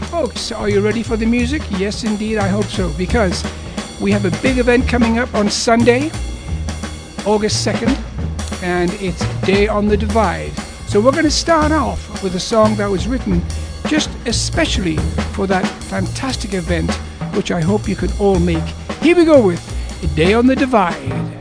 Folks, are you ready for the music? Yes, indeed, I hope so, because we have a big event coming up on Sunday, August 2nd, and it's Day on the Divide. So we're going to start off with a song that was written just especially for that fantastic event, which I hope you can all make. Here we go with Day on the Divide.